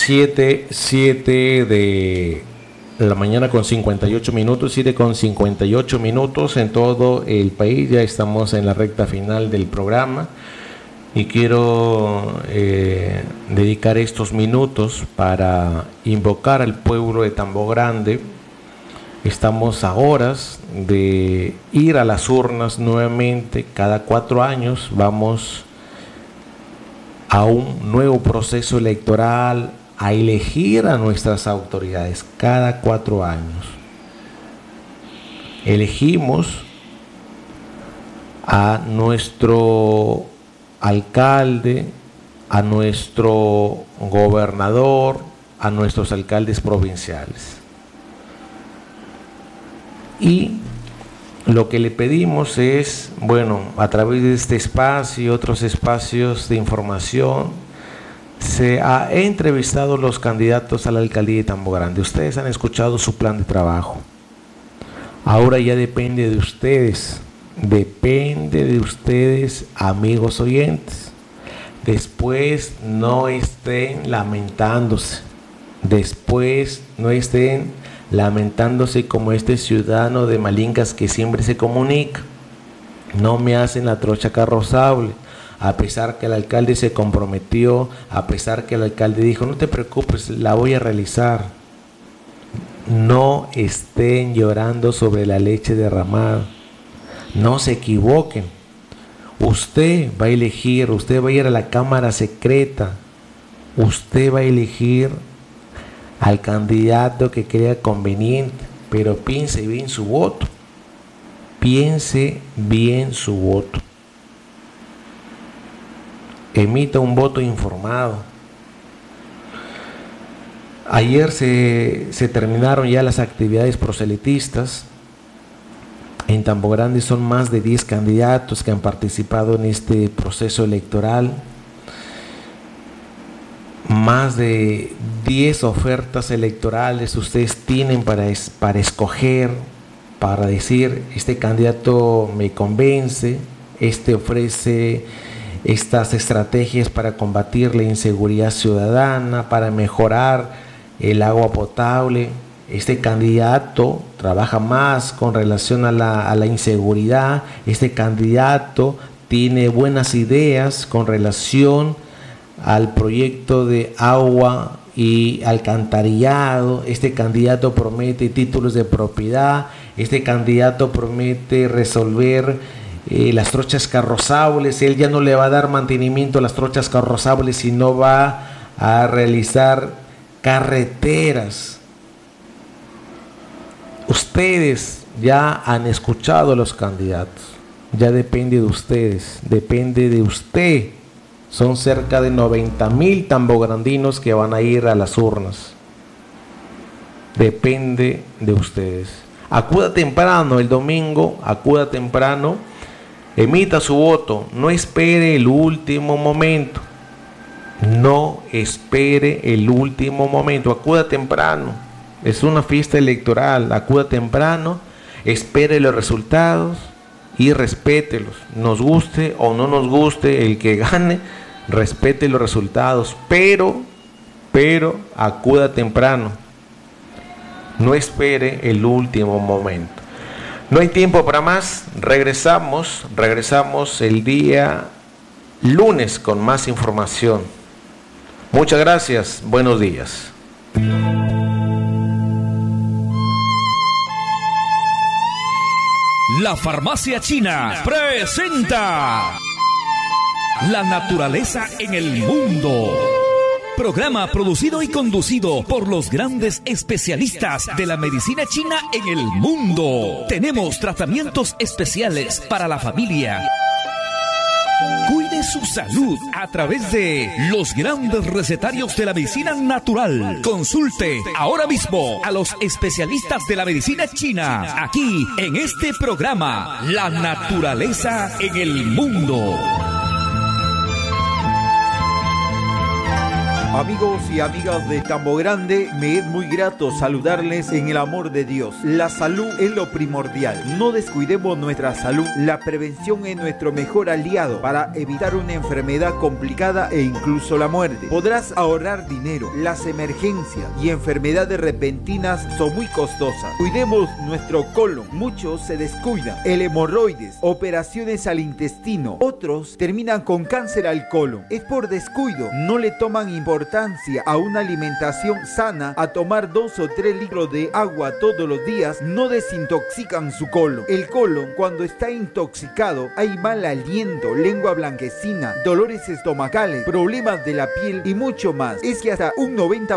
7 de la mañana con 58 minutos, 7 con 58 minutos en todo el país. Ya estamos en la recta final del programa y quiero dedicar estos minutos para invocar al pueblo de Tambo Grande. Estamos a horas de ir a las urnas nuevamente. Cada 4 años vamos a un nuevo proceso electoral, a elegir a nuestras autoridades cada 4 años. Elegimos a nuestro alcalde, a nuestro gobernador, a nuestros alcaldes provinciales. Y lo que le pedimos es, bueno, a través de este espacio y otros espacios de información, se ha entrevistado los candidatos a la alcaldía de Tambo Grande. Ustedes han escuchado su plan de trabajo. Ahora ya depende de ustedes, amigos oyentes. Después no estén lamentándose. Después no estén lamentándose como este ciudadano de Malincas que siempre se comunica. No me hacen la trocha carrozable, a pesar que el alcalde se comprometió, a pesar que el alcalde dijo, no te preocupes, la voy a realizar. No estén llorando sobre la leche derramada. No se equivoquen. Usted va a elegir, usted va a ir a la cámara secreta, usted va a elegir al candidato que crea conveniente, pero piense bien su voto. Piense bien su voto. Emita un voto informado. Ayer se terminaron ya las actividades proselitistas. En Tambo Grande son más de 10 candidatos que han participado en este proceso electoral. Más de 10 ofertas electorales ustedes tienen para escoger, para decir, este candidato me convence, este ofrece estas estrategias para combatir la inseguridad ciudadana, para mejorar el agua potable. Este candidato trabaja más con relación a la inseguridad. Este candidato tiene buenas ideas con relación al proyecto de agua y alcantarillado. Este candidato promete títulos de propiedad. Este candidato promete resolver las trochas carrozables. Él ya no le va a dar mantenimiento a las trochas carrozables, sino va a realizar carreteras. Ustedes ya han escuchado a los candidatos. Ya depende de ustedes, depende de usted. Son cerca de 90,000 tambograndinos que van a ir a las urnas. Depende de ustedes. Acuda temprano el domingo, acuda temprano, emita su voto. No espere el último momento. No espere el último momento. Acuda temprano. Es una fiesta electoral. Acuda temprano, espere los resultados y respételos. Nos guste o no nos guste el que gane, respete los resultados, pero acuda temprano. No espere el último momento. No hay tiempo para más. Regresamos el día lunes con más información. Muchas gracias. Buenos días. La Farmacia China presenta La Naturaleza en el Mundo. Programa producido y conducido por los grandes especialistas de la medicina china en el mundo. Tenemos tratamientos especiales para la familia. Cuide su salud a través de los grandes recetarios de la medicina natural. Consulte ahora mismo a los especialistas de la medicina china, aquí en este programa, La Naturaleza en el Mundo. Amigos y amigas de Tambo Grande, me es muy grato saludarles en el amor de Dios. La salud es lo primordial. No descuidemos nuestra salud. La prevención es nuestro mejor aliado para evitar una enfermedad complicada e incluso la muerte. Podrás ahorrar dinero. Las emergencias y enfermedades repentinas son muy costosas. Cuidemos nuestro colon. Muchos se descuidan. El hemorroides, operaciones al intestino. Otros terminan con cáncer al colon. Es por descuido. No le toman importancia a una alimentación sana, a tomar 2 o 3 litros de agua todos los días, no desintoxican su colon. El colon, cuando está intoxicado, hay mal aliento, lengua blanquecina, dolores estomacales, problemas de la piel y mucho más. Es que hasta un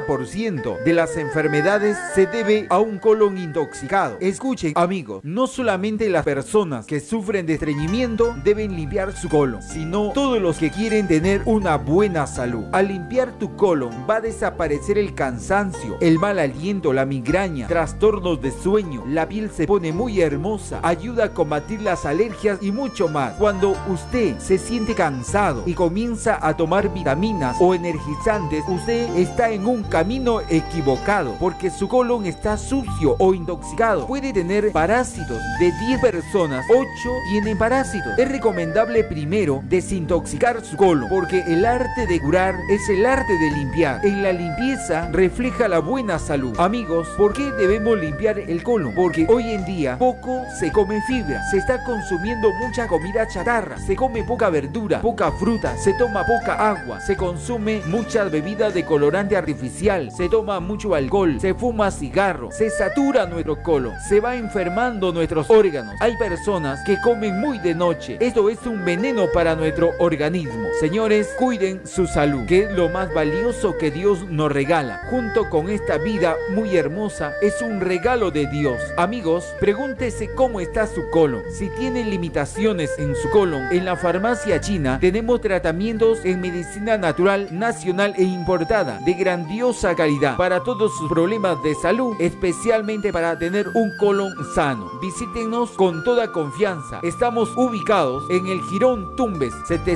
90% de las enfermedades se debe a un colon intoxicado. Escuchen, amigos, no solamente las personas que sufren de estreñimiento deben limpiar su colon, sino todos los que quieren tener una buena salud. Al limpiar tu colon va a desaparecer el cansancio, el mal aliento, la migraña, trastornos de sueño, la piel se pone muy hermosa, ayuda a combatir las alergias y mucho más. Cuando usted se siente cansado y comienza a tomar vitaminas o energizantes, usted está en un camino equivocado porque su colon está sucio o intoxicado. Puede tener parásitos. De 10 personas, 8 tienen parásitos. Es recomendable primero desintoxicar su colon porque el arte de curar es el arte de limpiar. En la limpieza refleja la buena salud. Amigos, ¿por qué debemos limpiar el colon? Porque hoy en día poco se come fibra, se está consumiendo mucha comida chatarra, se come poca verdura, poca fruta, se toma poca agua, se consume muchas bebidas de colorante artificial, se toma mucho alcohol, se fuma cigarro, se satura nuestro colon, se va enfermando nuestros órganos. Hay personas que comen muy de noche. Esto es un veneno para nuestro organismo. Señores, cuiden su salud, que es lo más valioso que Dios nos regala. Junto con esta vida muy hermosa, es un regalo de Dios. Amigos, pregúntese cómo está su colon. Si tienen limitaciones en su colon, en la farmacia china tenemos tratamientos en medicina natural nacional e importada de grandiosa calidad para todos sus problemas de salud, especialmente para tener un colon sano. Visítenos con toda confianza. Estamos ubicados en el Jirón Tumbes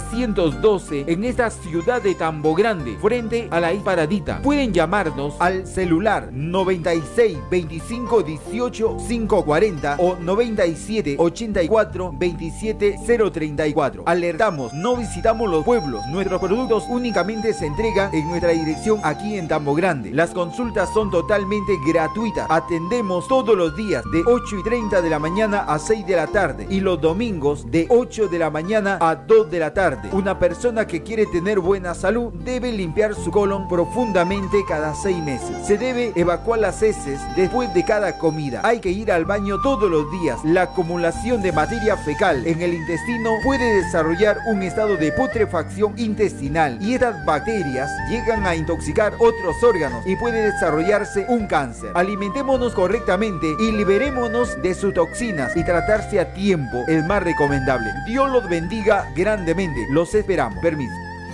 712 en esta ciudad de Tambo Grande, frente a la Paradita. Pueden llamarnos al celular 96 25 18 540 o 97 84 27 034. Alertamos, no visitamos los pueblos. Nuestros productos únicamente se entregan en nuestra dirección aquí en Tambo Grande. Las consultas son totalmente gratuitas. Atendemos todos los días de 8:30 de la mañana a 6 de la tarde y los domingos de 8 de la mañana a 2 de la tarde. Una persona que quiere tener buena salud debe limpiar su colon profundamente cada 6 meses. Se debe evacuar las heces después de cada comida. Hay que ir al baño todos los días. La acumulación de materia fecal en el intestino puede desarrollar un estado de putrefacción intestinal y estas bacterias llegan a intoxicar otros órganos y puede desarrollarse un cáncer. Alimentémonos correctamente y liberémonos de sus toxinas y tratarse a tiempo es más recomendable. Dios los bendiga grandemente. Los esperamos. Permiso.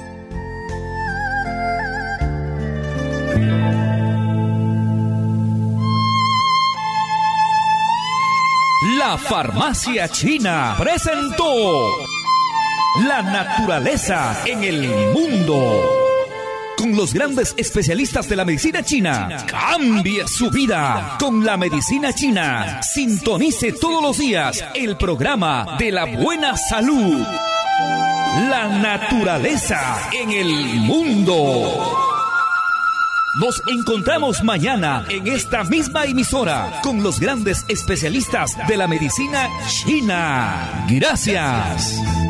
La Farmacia China presentó La naturaleza en el mundo. Con los grandes especialistas de la medicina china. Cambie su vida con la medicina china. Sintonice todos los días el programa de la buena salud. La naturaleza en el mundo. Nos encontramos mañana en esta misma emisora con los grandes especialistas de la medicina china. Gracias.